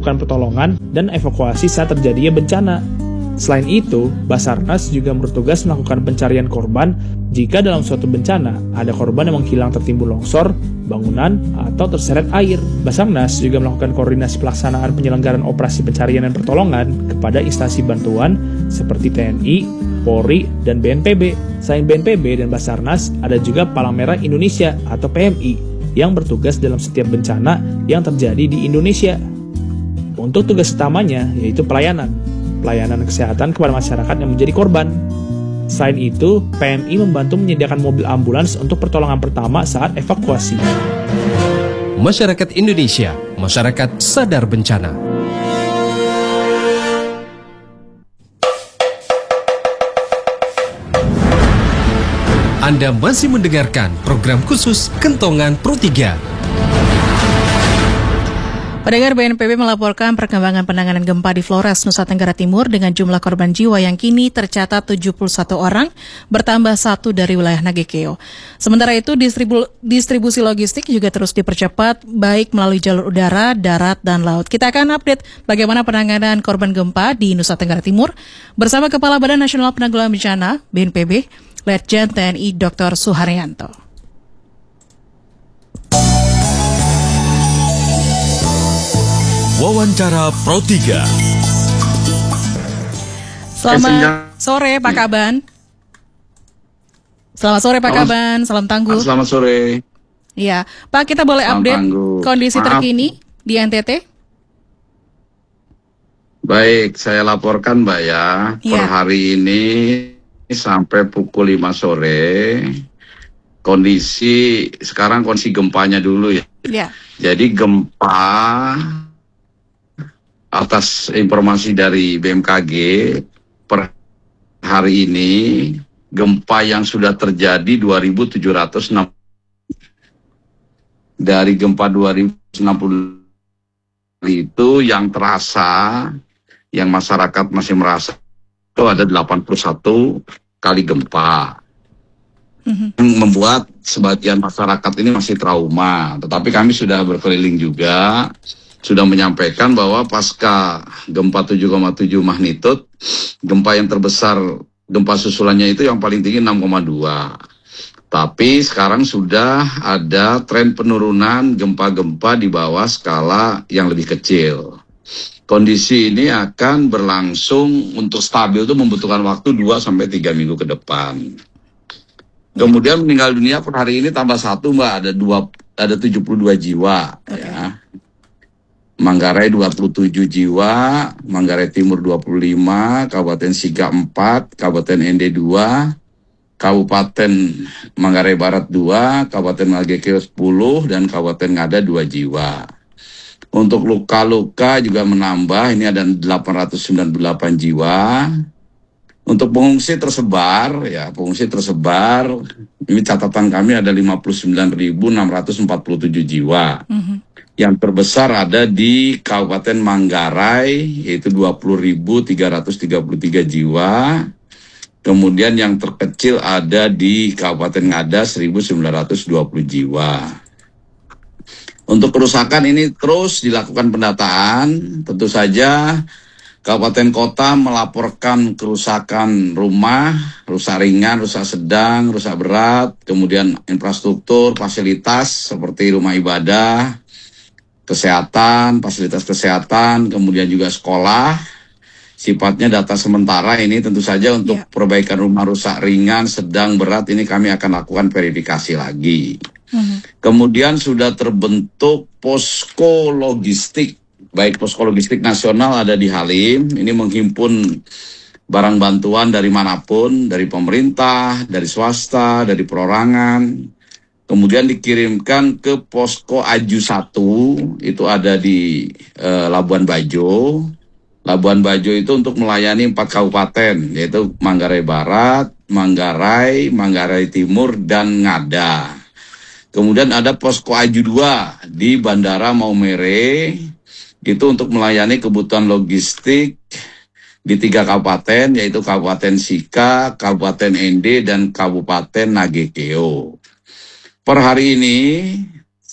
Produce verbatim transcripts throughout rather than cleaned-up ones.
melakukan pertolongan dan evakuasi saat terjadinya bencana. Selain itu, Basarnas juga bertugas melakukan pencarian korban jika dalam suatu bencana ada korban yang menghilang tertimbun longsor, bangunan, atau terseret air. Basarnas juga melakukan koordinasi pelaksanaan penyelenggaraan operasi pencarian dan pertolongan kepada instansi bantuan seperti T N I, Polri, dan B N P B. Selain B N P B dan Basarnas, ada juga Palang Merah Indonesia atau P M I yang bertugas dalam setiap bencana yang terjadi di Indonesia. Untuk tugas utamanya yaitu pelayanan. Pelayanan kesehatan kepada masyarakat yang menjadi korban. Selain itu, P M I membantu menyediakan mobil ambulans untuk pertolongan pertama saat evakuasi. Masyarakat Indonesia, masyarakat sadar bencana. Anda masih mendengarkan program khusus Kentongan Pro tiga. Pendengar, B N P B melaporkan perkembangan penanganan gempa di Flores, Nusa Tenggara Timur dengan jumlah korban jiwa yang kini tercatat tujuh puluh satu orang, bertambah satu dari wilayah Nagekeo. Sementara itu, distribu- distribusi logistik juga terus dipercepat, baik melalui jalur udara, darat, dan laut. Kita akan update bagaimana penanganan korban gempa di Nusa Tenggara Timur bersama Kepala Badan Nasional Penanggulangan Bencana, B N P B, Letjen T N I Doktor Suharyanto. Wawancara Pro tiga. Selamat sore Pak Kaban. Selamat sore Pak Kaban, salam tangguh. Selamat sore. Iya, Pak, kita boleh Salam update tangguh. kondisi Maaf. terkini di N T T? Baik, saya laporkan Mbak ya, Iya. per hari ini sampai pukul lima sore, kondisi, sekarang kondisi gempanya dulu ya. Iya. Jadi gempa, atas informasi dari B M K G, per hari ini gempa yang sudah terjadi dua ribu tujuh ratus enam. Dari gempa dua ribu enam puluh itu yang terasa, yang masyarakat masih merasa, itu ada delapan puluh satu kali gempa. Mm-hmm. Yang membuat sebagian masyarakat ini masih trauma. Tetapi kami sudah berkeliling juga, sudah menyampaikan bahwa pasca gempa tujuh koma tujuh magnitudo, gempa yang terbesar, gempa susulannya itu yang paling tinggi enam koma dua. Tapi sekarang sudah ada tren penurunan gempa-gempa di bawah skala yang lebih kecil. Kondisi ini akan berlangsung untuk stabil itu membutuhkan waktu dua sampai tiga minggu ke depan. Kemudian meninggal dunia per hari ini tambah satu Mbak, ada dua, ada tujuh puluh dua jiwa. Okay. Ya. Manggarai dua puluh tujuh jiwa, Manggarai Timur dua puluh lima, Kabupaten Siga empat, Kabupaten Ende dua, Kabupaten Manggarai Barat dua, Kabupaten Nagekeo sepuluh, dan Kabupaten Ngada dua jiwa. Untuk luka-luka juga menambah, ini ada delapan ratus sembilan puluh delapan jiwa. Untuk pengungsi tersebar, ya pengungsi tersebar, ini catatan kami ada lima puluh sembilan ribu enam ratus empat puluh tujuh jiwa. Mm-hmm. Yang terbesar ada di Kabupaten Manggarai, yaitu dua puluh ribu tiga ratus tiga puluh tiga jiwa. Kemudian yang terkecil ada di Kabupaten Ngada seribu sembilan ratus dua puluh jiwa. Untuk kerusakan ini terus dilakukan pendataan, tentu saja Kabupaten Kota melaporkan kerusakan rumah, rusak ringan, rusak sedang, rusak berat, kemudian infrastruktur, fasilitas seperti rumah ibadah, kesehatan, fasilitas kesehatan, kemudian juga sekolah. Sifatnya data sementara ini tentu saja untuk yeah. perbaikan rumah rusak ringan, sedang, berat ini kami akan lakukan verifikasi lagi. Mm-hmm. Kemudian sudah terbentuk posko logistik, baik posko logistik nasional ada di Halim, ini menghimpun barang bantuan dari manapun, dari pemerintah, dari swasta, dari perorangan. Kemudian dikirimkan ke posko Aju satu, itu ada di eh, Labuan Bajo. Labuan Bajo itu untuk melayani empat kabupaten, yaitu Manggarai Barat, Manggarai, Manggarai Timur, dan Ngada. Kemudian ada posko Aju dua di Bandara Maumere, itu untuk melayani kebutuhan logistik di tiga kabupaten, yaitu Kabupaten Sika, Kabupaten Ende, dan Kabupaten Nagekeo. Per hari ini,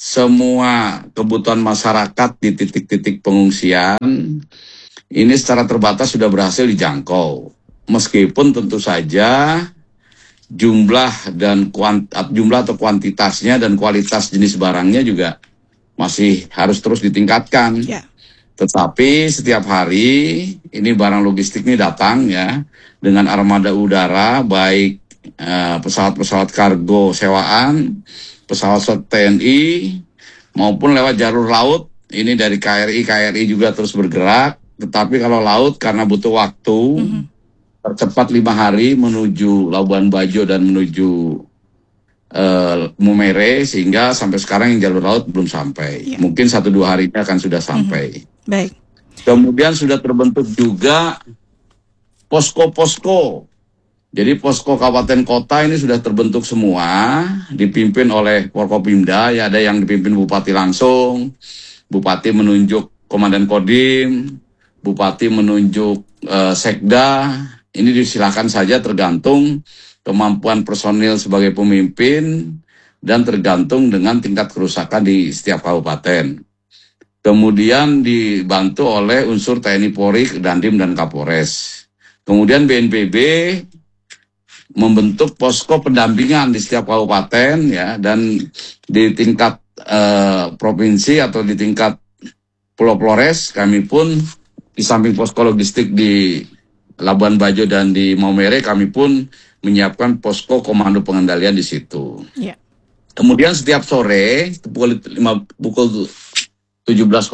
semua kebutuhan masyarakat di titik-titik pengungsian ini secara terbatas sudah berhasil dijangkau. Meskipun tentu saja jumlah dan kuant, jumlah atau kuantitasnya dan kualitas jenis barangnya juga masih harus terus ditingkatkan. Yeah. Tetapi setiap hari ini barang logistik ini datang ya dengan armada udara, baik uh, pesawat-pesawat kargo sewaan, pesawat T N I maupun lewat jalur laut. Ini dari K R I, K R I juga terus bergerak. Tetapi kalau laut karena butuh waktu mm-hmm. tercepat lima hari menuju Labuan Bajo dan menuju uh, Maumere, sehingga sampai sekarang yang jalur laut belum sampai. Yeah. Mungkin satu dua harinya akan sudah sampai. Mm-hmm. Baik. Kemudian sudah terbentuk juga posko-posko. Jadi posko kabupaten kota ini sudah terbentuk semua, dipimpin oleh Forkopimda. Ya, ada yang dipimpin bupati langsung, bupati menunjuk komandan kodim, bupati menunjuk uh, sekda. Ini disilakan saja, tergantung kemampuan personil sebagai pemimpin dan tergantung dengan tingkat kerusakan di setiap kabupaten. Kemudian dibantu oleh unsur T N I Polri, Dandim, dan Kapolres. Kemudian B N P B membentuk posko pendampingan di setiap kabupaten ya, dan di tingkat uh, provinsi atau di tingkat Pulau Flores kami pun di samping posko logistik di Labuan Bajo dan di Maumere, kami pun menyiapkan posko komando pengendalian di situ. Yeah. Kemudian setiap sore pukul lima pukul tujuh belas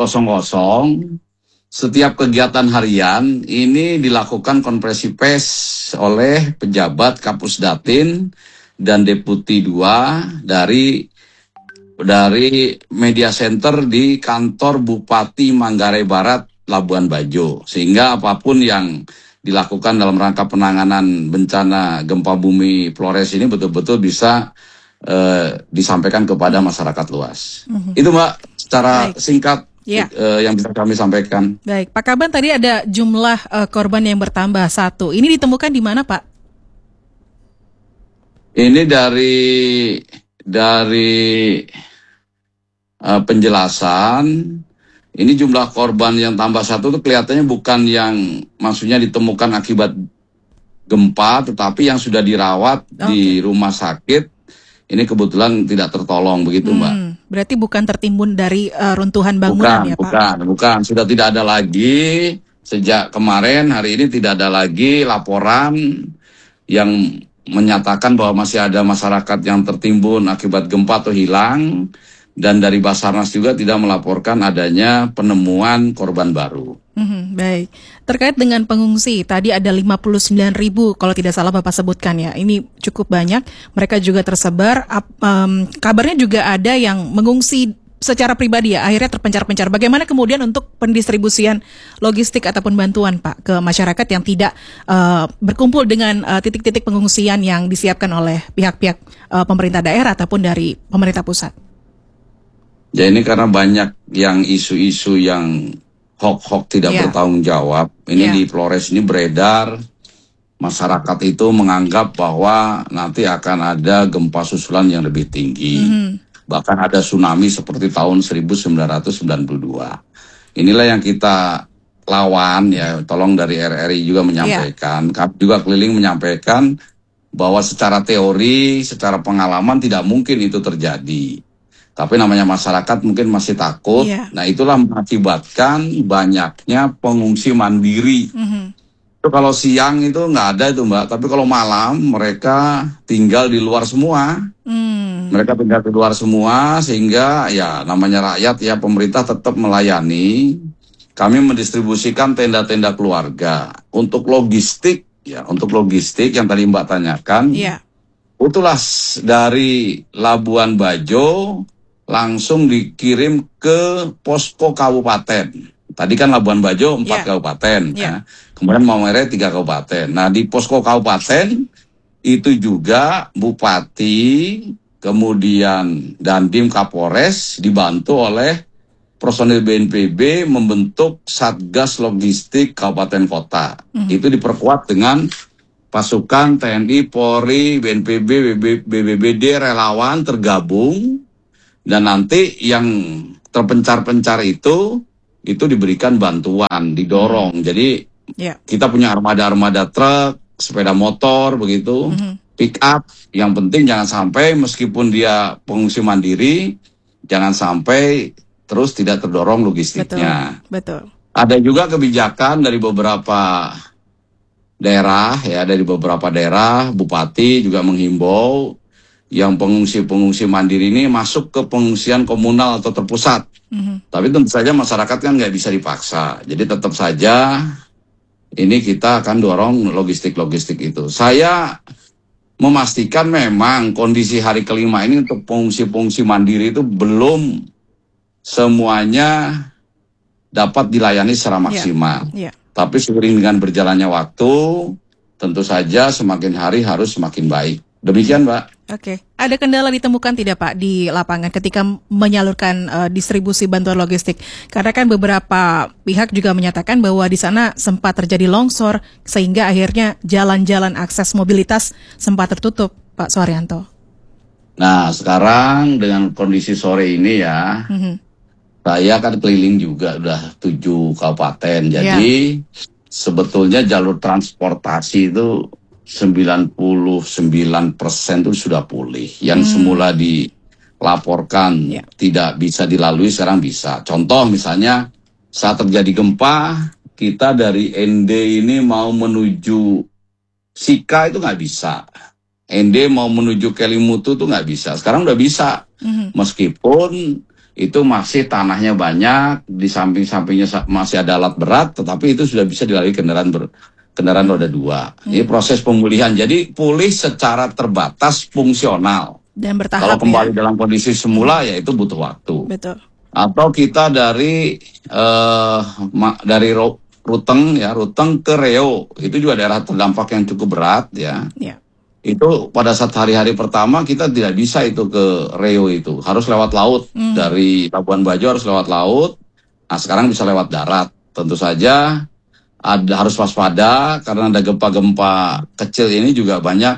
setiap kegiatan harian ini dilakukan konferensi pers oleh pejabat Kapus Datin dan Deputi dua dari dari media center di kantor Bupati Manggarai Barat Labuan Bajo, sehingga apapun yang dilakukan dalam rangka penanganan bencana gempa bumi Flores ini betul-betul bisa uh, disampaikan kepada masyarakat luas. Mm-hmm. Itu Mbak, secara Baik. singkat yeah. uh, yang bisa kami sampaikan. Baik, Pak Kaban, tadi ada jumlah uh, korban yang bertambah satu. Ini ditemukan di mana, Pak? Ini dari dari uh, penjelasan. Ini jumlah korban yang tambah satu itu kelihatannya bukan yang maksudnya ditemukan akibat gempa, tetapi yang sudah dirawat okay. di rumah sakit. Ini kebetulan tidak tertolong begitu, hmm, Mbak. Berarti bukan tertimbun dari uh, runtuhan bangunan bukan, ya, Pak? Bukan, bukan. Sudah tidak ada lagi. Sejak kemarin, hari ini tidak ada lagi laporan yang menyatakan bahwa masih ada masyarakat yang tertimbun akibat gempa atau hilang. Dan dari Basarnas juga tidak melaporkan adanya penemuan korban baru. Hmm, baik. Terkait dengan pengungsi, tadi ada lima puluh sembilan ribu kalau tidak salah Bapak sebutkan ya. Ini cukup banyak. Mereka juga tersebar. Um, kabarnya juga ada yang mengungsi secara pribadi ya, akhirnya terpencar-pencar. Bagaimana kemudian untuk pendistribusian logistik ataupun bantuan Pak ke masyarakat yang tidak uh, berkumpul dengan uh, titik-titik pengungsian yang disiapkan oleh pihak-pihak uh, pemerintah daerah ataupun dari pemerintah pusat? Ya, ini karena banyak yang isu-isu yang hoax-hoax tidak yeah. bertanggung jawab. Ini yeah. di Flores ini beredar, masyarakat itu menganggap bahwa nanti akan ada gempa susulan yang lebih tinggi. Mm-hmm. Bahkan ada tsunami seperti tahun seribu sembilan ratus sembilan puluh dua. Inilah yang kita lawan ya, tolong dari R R I juga menyampaikan. Yeah. Kami juga keliling menyampaikan bahwa secara teori, secara pengalaman tidak mungkin itu terjadi. Tapi namanya masyarakat mungkin masih takut. Yeah. Nah, itulah mengakibatkan banyaknya pengungsi mandiri. Mm-hmm. Itu kalau siang itu nggak ada itu Mbak. Tapi kalau malam mereka tinggal di luar semua. Mm. Mereka tinggal di luar semua sehingga ya namanya rakyat ya, pemerintah tetap melayani. Kami mendistribusikan tenda-tenda keluarga. Untuk logistik ya, untuk logistik yang tadi Mbak tanyakan. Yeah. Itulah dari Labuan Bajo langsung dikirim ke posko kabupaten. Tadi kan Labuan Bajo empat yeah. kabupaten, yeah. Ya. Kemudian Maumere tiga kabupaten. Nah, di posko kabupaten itu juga bupati, kemudian Dandim, Kapolres dibantu oleh personil B N P B membentuk Satgas Logistik Kabupaten Kota. Mm-hmm. Itu diperkuat dengan pasukan T N I, Polri, B N P B, B B B D, relawan tergabung. Dan nanti yang terpencar-pencar itu, itu diberikan bantuan, didorong. Jadi Yeah. kita punya armada-armada truk, sepeda motor, begitu, Mhm. pick up. Yang penting jangan sampai meskipun dia pengungsi mandiri, jangan sampai terus tidak terdorong logistiknya. Betul. Ada juga kebijakan dari beberapa daerah, ya dari beberapa daerah, bupati juga menghimbau yang pengungsi-pengungsi mandiri ini masuk ke pengungsian komunal atau terpusat. Mhm. Tapi tentu saja masyarakat kan nggak bisa dipaksa. Jadi tetap saja ini kita akan dorong logistik-logistik itu. Saya memastikan memang kondisi hari kelima ini untuk pengungsi-pengungsi mandiri itu belum semuanya dapat dilayani secara maksimal. Yeah. Tapi seiring dengan berjalannya waktu, tentu saja semakin hari harus semakin baik. Demikian, Mbak. Oke, ada kendala ditemukan tidak Pak di lapangan ketika menyalurkan uh, distribusi bantuan logistik? Karena kan beberapa pihak juga menyatakan bahwa di sana sempat terjadi longsor sehingga akhirnya jalan-jalan akses mobilitas sempat tertutup, Pak Suharyanto. Nah, sekarang dengan kondisi sore ini ya, Mm-hmm. saya kan keliling juga udah tujuh kabupaten. Jadi sebetulnya jalur transportasi itu sembilan puluh sembilan persen itu sudah pulih. Yang Hmm. semula dilaporkan Ya. tidak bisa dilalui sekarang bisa. Contoh misalnya saat terjadi gempa, kita dari N D ini mau menuju Sika itu nggak bisa. N D mau menuju Kelimutu itu nggak bisa. Sekarang udah bisa. Mhm. Meskipun itu masih tanahnya banyak, di samping-sampingnya sa- masih ada alat berat, tetapi itu sudah bisa dilalui kendaraan ber, kendaraan roda dua. Ini proses pemulihan. Jadi pulih secara terbatas fungsional. Dan bertahap Kalau kembali ya. dalam kondisi semula ya itu butuh waktu. Betul. Atau kita dari eh ma- dari Ro- Ruteng ya, Ruteng ke Reo, itu juga daerah terdampak yang cukup berat ya. Ya. Itu pada saat hari-hari pertama kita tidak bisa itu ke Reo itu. Harus lewat laut. Hmm. Dari Labuan Bajo harus lewat laut. Nah sekarang bisa lewat darat. Tentu saja ada harus waspada karena ada gempa-gempa kecil ini juga banyak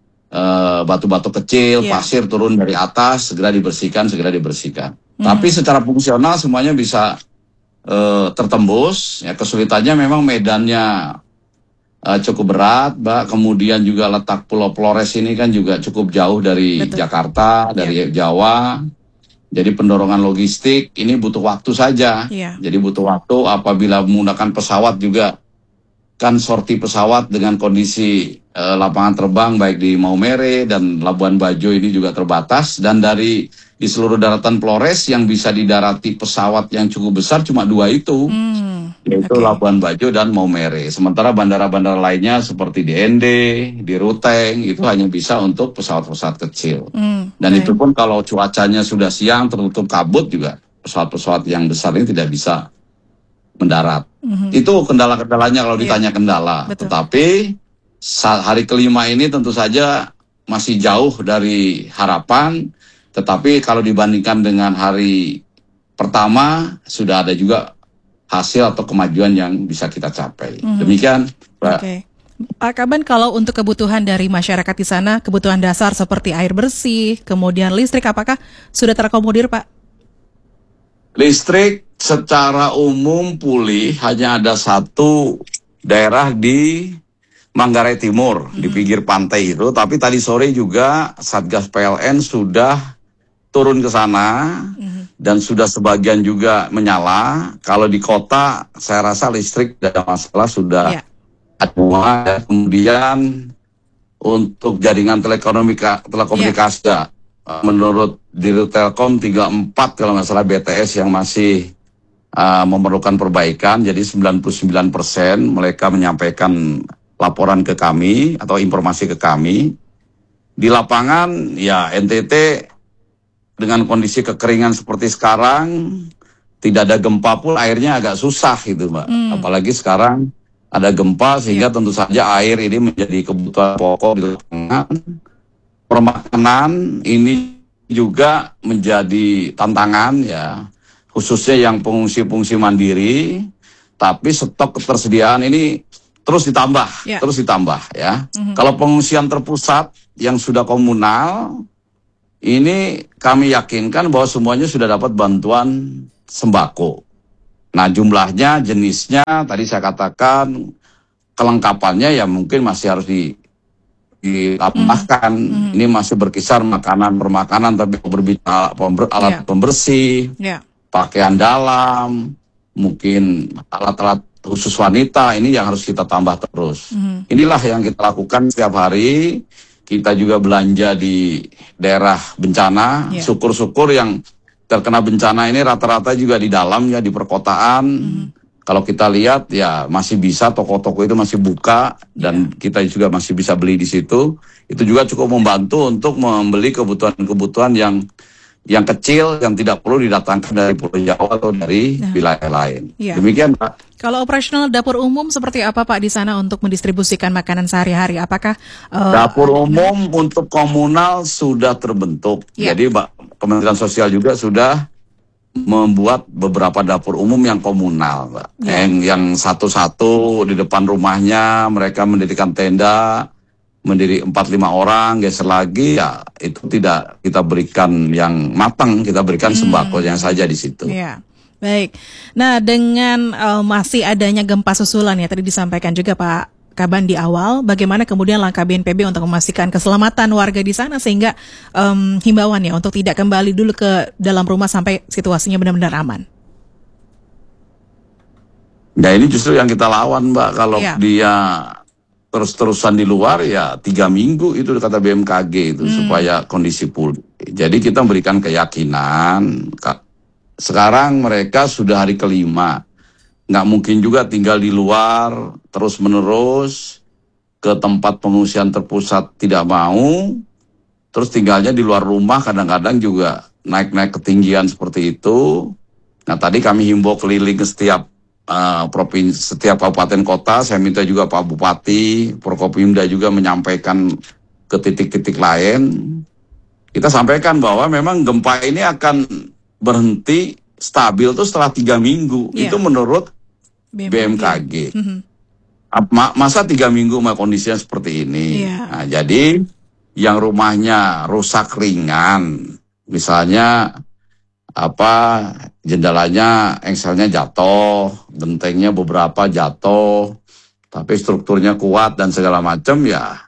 eh, batu-batu kecil, Iya. pasir turun dari atas, segera dibersihkan, segera dibersihkan. Tapi secara fungsional semuanya bisa eh, tertembus. Ya kesulitannya memang medannya Uh, cukup berat, Mbak. Kemudian juga letak Pulau Flores ini kan juga cukup jauh dari Betul. Jakarta, dari Jawa. Jadi pendorongan logistik ini butuh waktu saja. Iya. Jadi butuh waktu apabila menggunakan pesawat juga. Kan sorti pesawat dengan kondisi uh, lapangan terbang baik di Maumere dan Labuan Bajo ini juga terbatas. Dan dari di seluruh daratan Flores yang bisa didarati pesawat yang cukup besar cuma dua itu. Hmm. Yaitu Oke. Labuan Bajo dan Maumere. Sementara bandara-bandara lainnya seperti di N D, di Ruteng, itu hanya bisa untuk pesawat-pesawat kecil. Hmm. Dan Baik. itu pun kalau cuacanya sudah siang, tertutup kabut juga, pesawat-pesawat yang besar ini tidak bisa mendarat. Mhm. Itu kendala-kendalanya kalau Iya. ditanya kendala. Betul. Tetapi sa- hari kelima ini tentu saja masih jauh dari harapan. Tetapi kalau dibandingkan dengan hari pertama, sudah ada juga hasil atau kemajuan yang bisa kita capai. Mhm. Demikian, Mbak. Oke. Pak Kaban, kalau untuk kebutuhan dari masyarakat di sana, kebutuhan dasar seperti air bersih, kemudian listrik, apakah sudah terakomodir, Pak? Listrik secara umum pulih, hanya ada satu daerah di Manggarai Timur, di pinggir pantai itu. Tapi tadi sore juga Satgas P L N sudah turun ke sana dan sudah sebagian juga menyala. Kalau di kota, saya rasa listrik tidak ada masalah, sudah Ya. ada semua. Kemudian untuk jaringan telekomunika, telekomunikasi, ya, menurut Dirut Telkom tiga puluh empat kalau nggak salah B T S yang masih uh, memerlukan perbaikan. Jadi sembilan puluh sembilan persen mereka menyampaikan laporan ke kami atau informasi ke kami. Di lapangan ya N T T dengan kondisi kekeringan seperti sekarang, tidak ada gempa pun airnya agak susah gitu, Mbak. Hmm. Apalagi sekarang ada gempa sehingga tentu saja air ini menjadi kebutuhan pokok di lapangan. Permakanan ini juga menjadi tantangan ya, khususnya yang pengungsi-pengungsi mandiri. Tapi stok ketersediaan ini terus ditambah, Ya. terus ditambah ya. Mhm. Kalau pengungsian terpusat yang sudah komunal, ini kami yakinkan bahwa semuanya sudah dapat bantuan sembako. Nah, jumlahnya, jenisnya, tadi saya katakan kelengkapannya ya mungkin masih harus di ditambahkan. Mm-hmm. Ini masih berkisar makanan per makanan, tapi berbicara pember, alat yeah. pembersih, yeah. pakaian dalam, mungkin alat-alat khusus wanita, ini yang harus kita tambah terus. Mm-hmm. Inilah yang kita lakukan setiap hari. Kita juga belanja di daerah bencana, yeah. syukur-syukur yang terkena bencana ini rata-rata juga di dalam ya, di perkotaan. Mm-hmm. Kalau kita lihat ya masih bisa, toko-toko itu masih buka dan yeah. kita juga masih bisa beli di situ. Itu juga cukup membantu untuk membeli kebutuhan-kebutuhan yang yang kecil yang tidak perlu didatangkan dari Pulau Jawa atau dari nah. wilayah lain. Yeah. Demikian, Pak. Kalau operasional dapur umum seperti apa, Pak, di sana untuk mendistribusikan makanan sehari-hari? Apakah uh, dapur umum uh, untuk komunal sudah terbentuk. Yeah. Jadi Pak, Kementerian Sosial juga sudah membuat beberapa dapur umum yang komunal, Mbak. Yeah. Yang yang satu-satu di depan rumahnya mereka mendirikan tenda, mendiri empat lima orang, geser lagi ya itu tidak kita berikan yang matang, kita berikan hmm. sembako yang saja di situ. Yeah. Baik. Nah, dengan uh, masih adanya gempa susulan ya tadi disampaikan juga Pak Kaban di awal, bagaimana kemudian langkah B N P B untuk memastikan keselamatan warga di sana sehingga um, himbauan ya untuk tidak kembali dulu ke dalam rumah sampai situasinya benar-benar aman? Nah, ini justru yang kita lawan, Mbak. Kalau ya. dia terus-terusan di luar ya tiga minggu itu kata B M K G itu hmm. supaya kondisi pulih. Jadi kita memberikan keyakinan. Sekarang mereka sudah hari kelima. Nggak mungkin juga tinggal di luar terus-menerus ke tempat pengungsian terpusat tidak mau, terus tinggalnya di luar rumah kadang-kadang juga naik-naik ketinggian seperti itu. Nah, tadi kami himbau keliling ke setiap uh, provinsi, setiap kabupaten kota, saya minta juga Pak Bupati, Forkopimda juga menyampaikan ke titik-titik lain. Kita sampaikan bahwa memang gempa ini akan berhenti stabil tuh setelah tiga minggu. Yeah. Itu menurut B M K G. Mm-hmm. Masa tiga minggu kondisinya seperti ini. Yeah. Nah, jadi yang rumahnya rusak ringan, misalnya apa jendelanya, engselnya jatuh, gentengnya beberapa jatuh, tapi strukturnya kuat dan segala macam ya.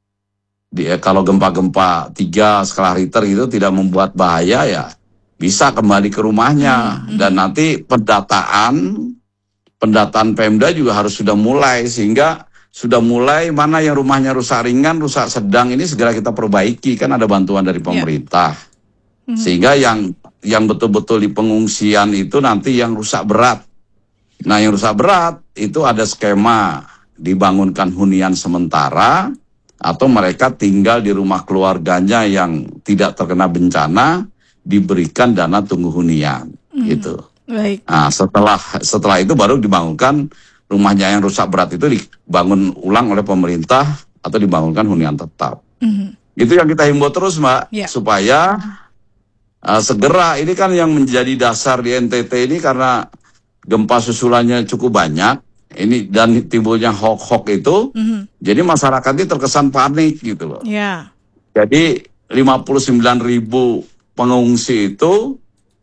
Di, kalau gempa-gempa tiga skala Richter itu tidak membuat bahaya ya, bisa kembali ke rumahnya. Mm-hmm. Dan nanti pendataan pendataan Pemda juga harus sudah mulai, sehingga sudah mulai mana yang rumahnya rusak ringan, rusak sedang ini segera kita perbaiki, kan ada bantuan dari pemerintah. Yeah. Mm-hmm. Sehingga yang yang betul-betul di pengungsian itu nanti yang rusak berat. Nah, yang rusak berat itu ada skema dibangunkan hunian sementara atau mereka tinggal di rumah keluarganya yang tidak terkena bencana, diberikan dana tunggu hunian. Mm-hmm. Gitu. Baik. Nah, setelah setelah itu baru dibangunkan rumahnya yang rusak berat itu dibangun ulang oleh pemerintah atau dibangunkan hunian tetap. Mm-hmm. Itu yang kita himbau terus, Mbak, yeah. supaya uh, segera, ini kan yang menjadi dasar di N T T ini karena gempa susulannya cukup banyak, ini dan timbulnya hoax-hoax itu, mm-hmm. jadi masyarakat ini terkesan panik gitu loh. Yeah. Jadi lima puluh sembilan ribu pengungsi itu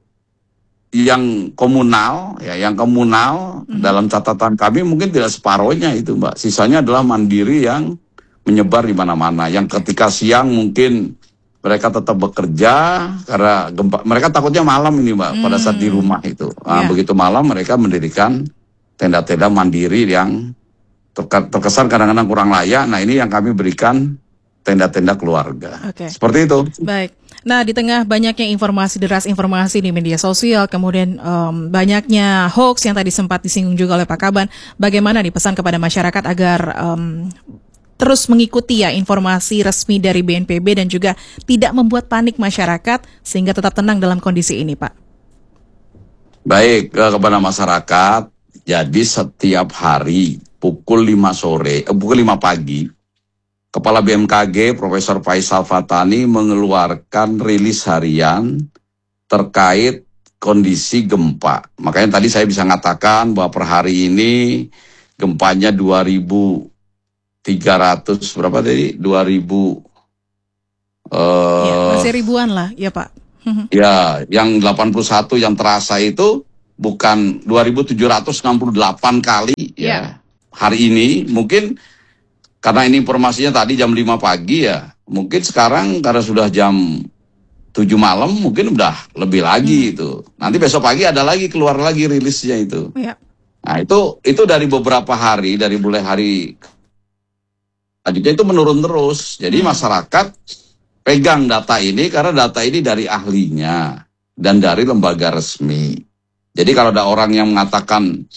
yang komunal, ya, yang komunal mm-hmm. dalam catatan kami mungkin tidak separohnya itu, Mbak. Sisanya adalah mandiri yang menyebar di mana-mana. Yang ketika siang mungkin mereka tetap bekerja karena gempa. Mereka takutnya malam ini, Mbak, mm-hmm. pada saat di rumah itu. Nah, yeah. begitu malam mereka mendirikan tenda-tenda mandiri yang terke- terkesan kadang-kadang kurang layak. Nah, ini yang kami berikan tenda-tenda keluarga. Okay. Seperti itu. Baik. Nah, di tengah banyaknya informasi, deras informasi di media sosial, kemudian um, banyaknya hoax yang tadi sempat disinggung juga oleh Pak Kaban, bagaimana nih pesan kepada masyarakat agar um, terus mengikuti ya informasi resmi dari B N P B dan juga tidak membuat panik masyarakat sehingga tetap tenang dalam kondisi ini, Pak? Baik, kepada masyarakat, jadi setiap hari pukul lima sore, eh, pukul lima pagi, Kepala B M K G Profesor Faisal Fatani mengeluarkan rilis harian terkait kondisi gempa. Makanya tadi saya bisa mengatakan bahwa per hari ini gempanya dua ribu tiga ratus berapa tadi? dua ribu Uh, ya, masih ribuan lah, ya Pak. Ya, yang delapan puluh satu yang terasa itu bukan dua ribu tujuh ratus enam puluh delapan kali ya. Ya. Hari ini mungkin karena ini informasinya tadi jam lima pagi ya. Mungkin sekarang karena sudah jam tujuh malam mungkin udah lebih lagi hmm. itu. Nanti besok pagi ada lagi keluar lagi rilisnya itu. Ya. Nah, itu itu dari beberapa hari, dari mulai hari selanjutnya itu menurun terus. Jadi hmm. masyarakat pegang data ini karena data ini dari ahlinya dan dari lembaga resmi. Jadi kalau ada orang yang mengatakan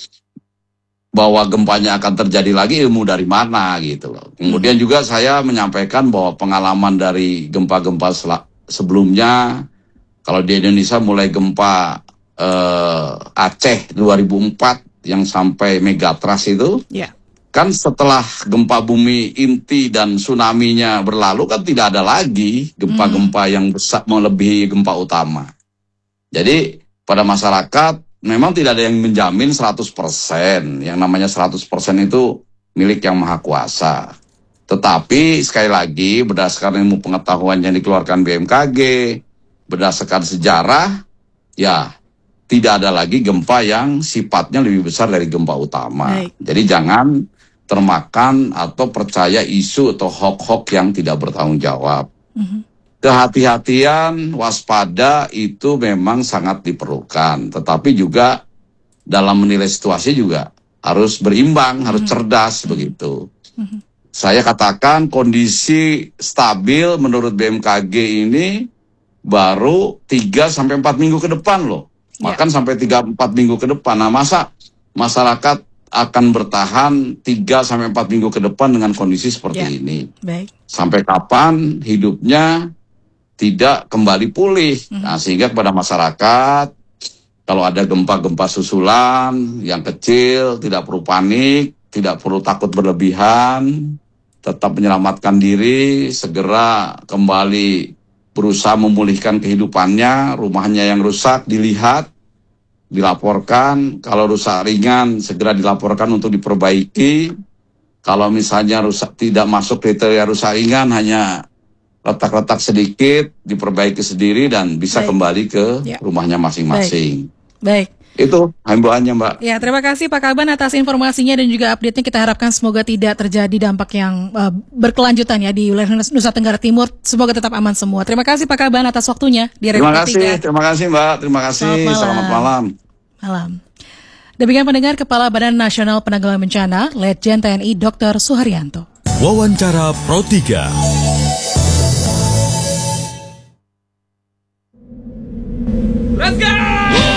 bahwa gempanya akan terjadi lagi, ilmu dari mana gitu loh. Kemudian hmm. juga saya menyampaikan bahwa pengalaman dari gempa-gempa sebelumnya, kalau di Indonesia mulai gempa eh, Aceh dua ribu empat yang sampai megatrust itu, yeah. kan setelah gempa bumi inti dan tsunami-nya berlalu kan tidak ada lagi gempa-gempa hmm. yang besar melebihi gempa utama. Jadi pada masyarakat memang tidak ada yang menjamin seratus persen. Yang namanya seratus persen itu milik Yang Maha Kuasa. Tetapi sekali lagi berdasarkan ilmu pengetahuan yang dikeluarkan B M K G, berdasarkan sejarah, ya tidak ada lagi gempa yang sifatnya lebih besar dari gempa utama. Baik. Jadi jangan termakan atau percaya isu atau hoax-hoax yang tidak bertanggung jawab. Mm-hmm. Kehati-hatian, waspada itu memang sangat diperlukan. Tetapi juga dalam menilai situasi juga harus berimbang, mm-hmm. harus cerdas mm-hmm. begitu. Mm-hmm. Saya katakan kondisi stabil menurut B M K G ini baru tiga sampai empat minggu ke depan loh. Yeah. Bahkan sampai tiga sampai empat minggu ke depan. Nah masa masyarakat akan bertahan tiga sampai empat minggu ke depan dengan kondisi seperti yeah. ini? Baik. Sampai kapan hidupnya tidak kembali pulih? Mm-hmm. Nah sehingga kepada masyarakat, kalau ada gempa-gempa susulan yang kecil, tidak perlu panik, tidak perlu takut berlebihan, tetap menyelamatkan diri, segera kembali berusaha memulihkan kehidupannya, rumahnya yang rusak dilihat, dilaporkan, kalau rusak ringan segera dilaporkan untuk diperbaiki, kalau misalnya rusak tidak masuk kriteria rusak ringan, hanya retak-retak sedikit, diperbaiki sendiri dan bisa Baik. kembali ke ya. rumahnya masing-masing. Baik. Baik. Itu himbauannya Mbak. Ya, terima kasih Pak Kaban atas informasinya dan juga update-nya. Kita harapkan semoga tidak terjadi dampak yang uh, berkelanjutan ya di wilayah Nusa Tenggara Timur. Semoga tetap aman semua. Terima kasih Pak Kaban atas waktunya di Terima kasih, terima kasih Mbak. Terima kasih. Selamat malam. Selamat malam. Malam. Demikian pendengar Kepala Badan Nasional Penanggulangan Bencana, Letjen T N I Doktor Suharyanto. Wawancara Pro tiga. Let's go!